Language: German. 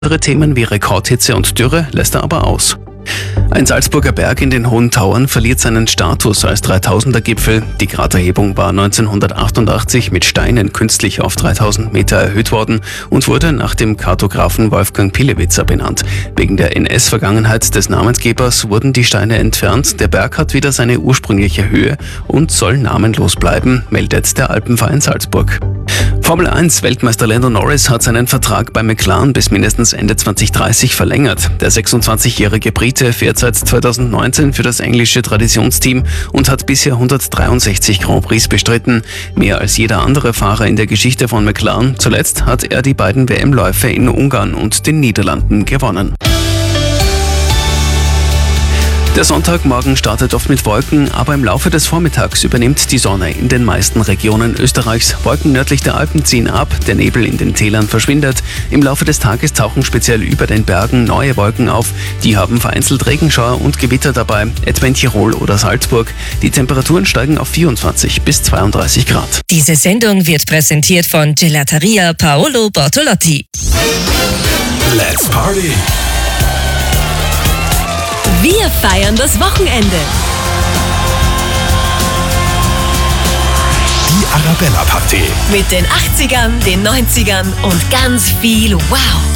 Andere Themen wie Rekordhitze und Dürre lässt er aber aus. Ein Salzburger Berg in den Hohen Tauern verliert seinen Status als 3000er-Gipfel. Die Graderhebung war 1988 mit Steinen künstlich auf 3000 Meter erhöht worden und wurde nach dem Kartografen Wolfgang Pillewitzer benannt. Wegen der NS-Vergangenheit des Namensgebers wurden die Steine entfernt. Der Berg hat wieder seine ursprüngliche Höhe und soll namenlos bleiben, meldet der Alpenverein Salzburg. Formel 1 Weltmeister Lando Norris hat seinen Vertrag bei McLaren bis mindestens Ende 2030 verlängert. Der 26-jährige Brite fährt seit 2019 für das englische Traditionsteam und hat bisher 163 Grand Prix bestritten. Mehr als jeder andere Fahrer in der Geschichte von McLaren. Zuletzt hat er die beiden WM-Läufe in Ungarn und den Niederlanden gewonnen. Der Sonntagmorgen startet oft mit Wolken, aber im Laufe des Vormittags übernimmt die Sonne in den meisten Regionen Österreichs. Wolken nördlich der Alpen ziehen ab, der Nebel in den Tälern verschwindet. Im Laufe des Tages tauchen speziell über den Bergen neue Wolken auf. Die haben vereinzelt Regenschauer und Gewitter dabei, etwa in Tirol oder Salzburg. Die Temperaturen steigen auf 24 bis 32 Grad. Diese Sendung wird präsentiert von Gelateria Paolo Bortolotti. Let's Party! Wir feiern das Wochenende. Die Arabella Party. Mit den 80ern, den 90ern und ganz viel Wow.